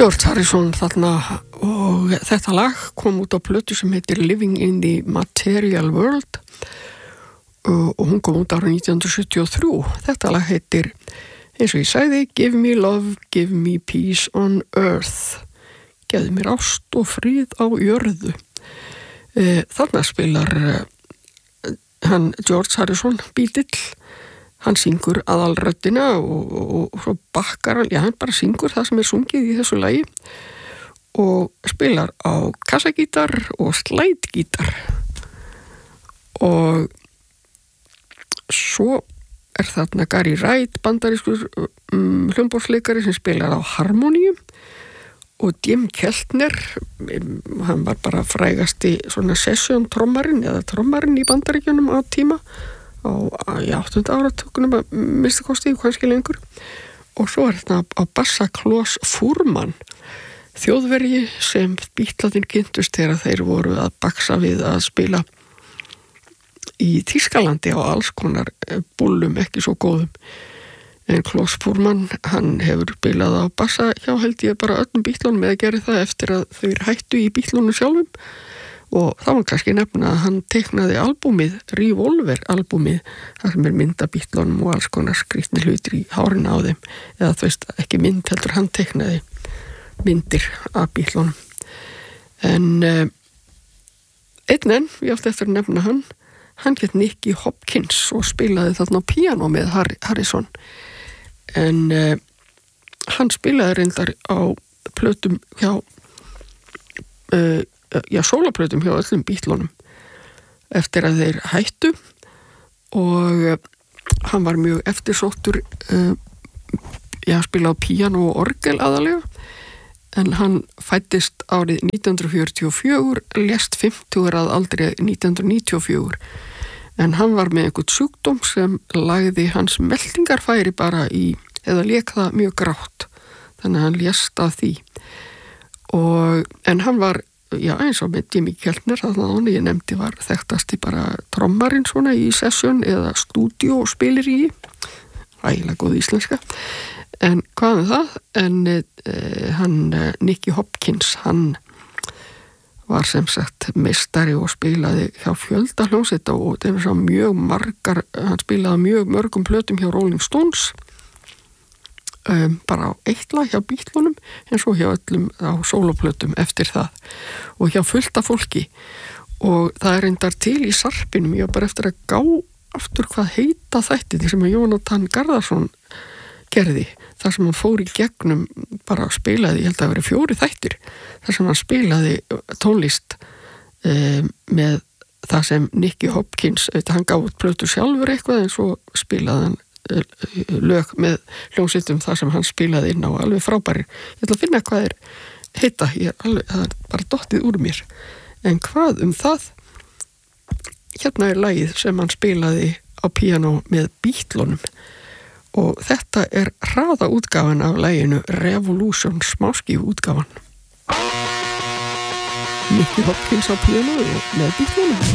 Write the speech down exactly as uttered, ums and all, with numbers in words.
George Harrison þarna og þetta lag kom út á plötu sem heitir Living in the Material World og hún kom út árið nítján hundruð sjötíu og þrjú. Þetta lag heitir, eins og ég sagði, Give me love, give me peace on earth. Gefðu mér ást og frið á jörðu. Þarna spilar hann George Harrison, Beatle. Hann syngur aðalröddina og, og, og svo bakkar hann, já hann bara syngur það sem er sungið í þessu lagi og spilar á kassagítar og slætgítar og svo er þarna Gary Wright, bandarískur um, hljómborðsleikari sem spilar á harmoníum og Jim Keltner, hann var bara frægasti svona session trommarinn eða trommarinn í Bandaríkjunum á tíma á í áttunda áratugnum að minnsta kosti, kannski lengur og svo er þetta á bassa Klaus Furman, þjóðverji sem Beatlarnir kynntust þegar þeir voru að baksa við að spila í Þýskalandi á alls konar búllum ekki svo góðum en Klaus Furman, hann hefur spilað á bassa hjá held ég bara öllum Beatlunum eða gerði það eftir að þau hættu í Beatlunum sjálfum og þá var kannski nefna að hann teiknaði albúmið, Revolver albúmið, það sem er mynd af Beatlunum og alls konar skrýtni hlutir í hárina á þeim, eða þú veist ekki mynd heldur, hann teiknaði myndir af Beatlunum. En uh, einn enn, ég átti eftir að nefna hann, hann hét Nicky Hopkins og spilaði þarna á píanó með Harrison. En uh, hann spilaði reyndar á plötum hjá uh, já, sólaplötum hjá öllum Beatlunum eftir að þeir hættu og uh, hann var mjög eftirsóttur uh, já, spila á píanó og orgel aðalega en hann fæddist árið nítján hundruð fjörutíu og fjögur, lést fimmtugur að aldri nítján hundruð níutíu og fjögur en hann var með einhvern sjúkdóm sem lagði hans meltingarfæri bara í, eða lék það mjög grátt þannig að hann lést af því og, en hann var já, eins og með Jimmy Keltner þannig að ég nefndi var þekktasti bara trommarinn svona í session eða stúdíó spilir í ægilega góð íslenska en hvað með það en eh, hann Nicky Hopkins hann var sem sagt meistari og spilaði hjá fjölda hljómsveita og það er svo mjög margar hann spilaði mjög mörgum plötum hjá Rolling Stones Um, bara á eitt lag hjá Beatlunum en svo hjá öllum á sóloplötum eftir það og hjá fullta fólki og það er reyndar til í sarpinum ég var bara eftir að gá aftur hvað heita þætti því sem að Jónatan Garðarsson gerði þar sem hann fór í gegnum bara spilaði, ég held að vera fjóri þættir þar sem hann spilaði tónlist um, með það sem Nicky Hopkins, hann gaf út plötu sjálfur eitthvað en svo spilaði hann lög með hljómsveitum þar sem hann spilaði inn á alveg frábæri ég ætla að finna hvað er heita ég er alveg, það er bara dottið úr mér en hvað um það hérna er lagið sem hann spilaði á píanó með Beatlunum og þetta er hraða útgáfan af laginu Revolution smáskífu útgáfan Nicky Hopkins á píanó með Beatlunum